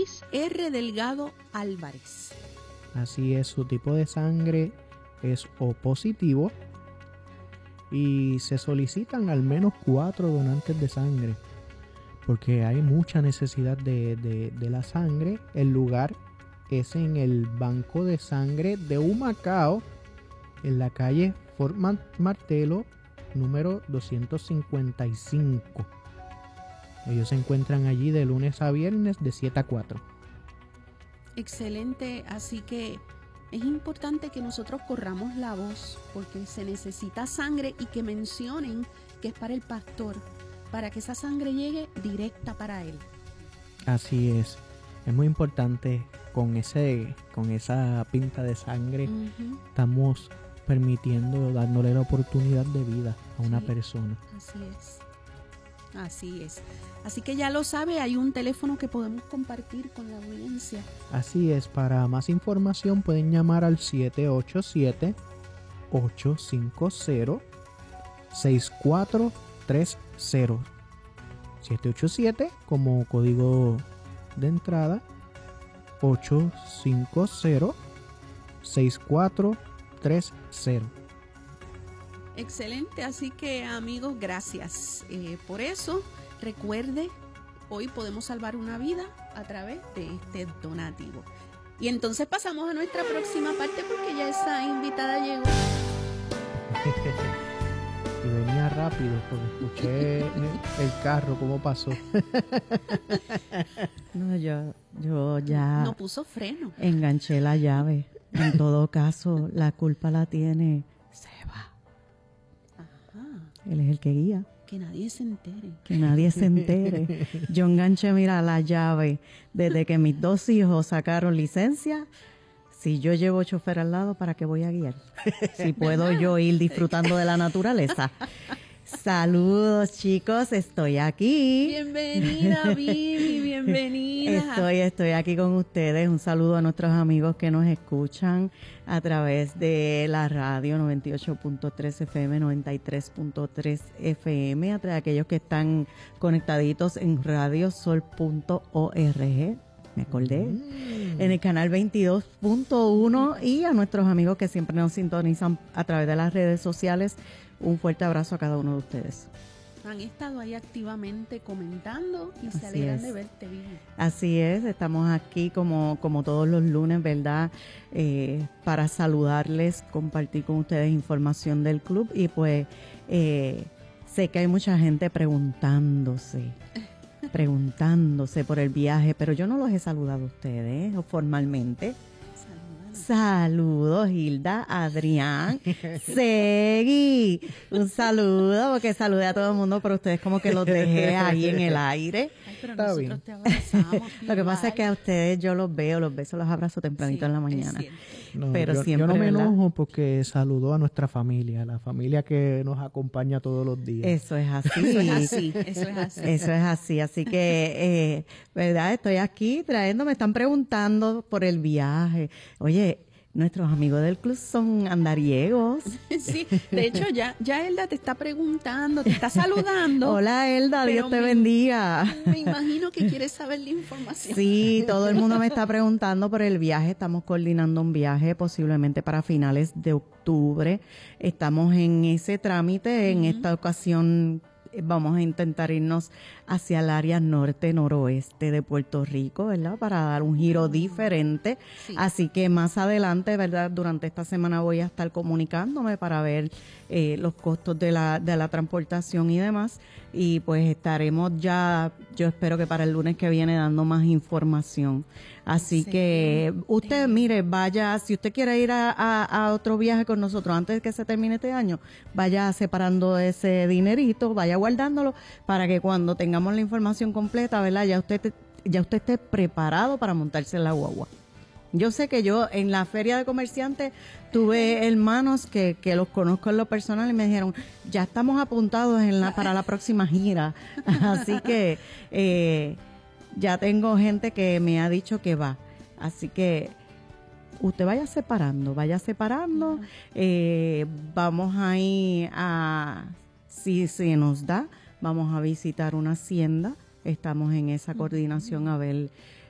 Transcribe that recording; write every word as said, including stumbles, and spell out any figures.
Luis R. Delgado Álvarez. Así es, su tipo de sangre es O positivo y se solicitan al menos cuatro donantes de sangre porque hay mucha necesidad de, de, de la sangre. El lugar es en el Banco de Sangre de Humacao, en la calle Fort Martelo, número doscientos cincuenta y cinco. Ellos se encuentran allí de lunes a viernes de siete a cuatro. Excelente, así que es importante que nosotros corramos la voz porque se necesita sangre y que mencionen que es para el pastor, para que esa sangre llegue directa para él. Así es, es muy importante con ese, con esa pinta de sangre. Uh-huh. Estamos permitiendo, dándole la oportunidad de vida a una sí, persona. Así es, así es. Así que ya lo sabe, hay un teléfono que podemos compartir con la audiencia. Así es, para más información pueden llamar al siete ocho siete, ocho cinco cero, seis cuatro tres cero. siete ocho siete como código de entrada, ocho cinco cero, seis cuatro tres cero. Excelente, así que amigos, gracias eh, por eso. Recuerde, hoy podemos salvar una vida a través de este donativo. Y entonces pasamos a nuestra próxima parte porque ya esa invitada llegó. Y venía rápido porque escuché el carro cómo pasó. No, yo, yo ya no puso freno. Enganché la llave. En todo caso, la culpa la tiene Seba. Ajá. Él es el que guía. Que nadie se entere. Que nadie se entere. Yo enganché, mira, la llave desde que mis dos hijos sacaron licencia. Si yo llevo chofer al lado, ¿para qué voy a guiar? Si puedo yo ir disfrutando de la naturaleza. Saludos, chicos, estoy aquí. Bienvenida, Vivi, bienvenida. Estoy, estoy aquí con ustedes. Un saludo a nuestros amigos que nos escuchan a través de la radio noventa y ocho punto tres F M, noventa y tres punto tres F M, a través de aquellos que están conectaditos en radiosol punto org. Me acordé, mm. en el canal veintidós punto uno y a nuestros amigos que siempre nos sintonizan a través de las redes sociales. Un fuerte abrazo a cada uno de ustedes. Han estado ahí activamente comentando y Así se alegran es. de verte, Vivi. Así es, estamos aquí como, como todos los lunes, ¿verdad? Eh, para saludarles, compartir con ustedes información del club y pues eh, sé que hay mucha gente preguntándose. preguntándose por el viaje, pero yo no los he saludado a ustedes formalmente. Saludos, Saludos Hilda, Adrián, Segui. Un saludo, porque saludé a todo el mundo, pero ustedes como que los dejé ahí en el aire. Ay, pero Está nosotros bien. te abrazamos. Lo que pasa es que a ustedes yo los veo, los beso, los abrazo tempranito sí, en la mañana. No, pero yo, siempre, yo no me ¿verdad? enojo porque saludó a nuestra familia, la familia que nos acompaña todos los días. Eso es así. Eso es así, eso es así. Eso es así, así que, eh, verdad, estoy aquí trayendo, me están preguntando por el viaje. Oye, nuestros amigos del club son andariegos. Sí, de hecho ya, ya Elda te está preguntando, te está saludando. Hola Elda, Dios te me, bendiga. Me imagino que quieres saber la información. Sí, todo el mundo me está preguntando por el viaje. Estamos coordinando un viaje posiblemente para finales de octubre. Estamos en ese trámite. En uh-huh. esta ocasión vamos a intentar irnos hacia el área norte-noroeste de Puerto Rico, ¿verdad? Para dar un giro diferente. Sí. Así que más adelante, ¿verdad? Durante esta semana voy a estar comunicándome para ver eh, los costos de la, de la transportación y demás. Y pues estaremos ya, yo espero que para el lunes que viene dando más información. Así sí. que usted, mire, vaya, si usted quiere ir a, a, a otro viaje con nosotros antes de que se termine este año, vaya separando ese dinerito, vaya guardándolo para que cuando tengamos la información completa, ¿verdad? Ya usted, ya usted esté preparado para montarse en la guagua. Yo sé que yo en la feria de comerciantes tuve hermanos que, que los conozco en lo personal y me dijeron, ya estamos apuntados en la, para la próxima gira. Así que eh, ya tengo gente que me ha dicho que va. Así que usted vaya separando, vaya separando. Eh, vamos a ir a, si se nos da, vamos a visitar una hacienda. Estamos en esa coordinación a ver